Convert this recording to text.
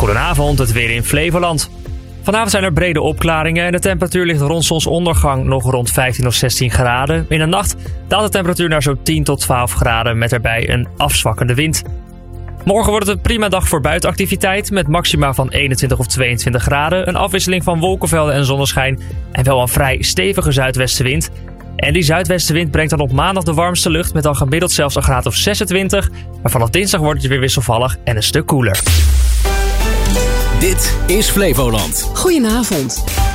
Goedenavond, het weer in Flevoland. Vanavond zijn er brede opklaringen en de temperatuur ligt rond zonsondergang nog rond 15 of 16 graden. In de nacht daalt de temperatuur naar zo'n 10 tot 12 graden met erbij een afzwakkende wind. Morgen wordt het een prima dag voor buitenactiviteit met maxima van 21 of 22 graden. Een afwisseling van wolkenvelden en zonneschijn en wel een vrij stevige zuidwestenwind. En die zuidwestenwind brengt dan op maandag de warmste lucht met dan gemiddeld zelfs een graad of 26. Maar vanaf dinsdag wordt het weer wisselvallig en een stuk koeler. Dit is Flevoland. Goedenavond.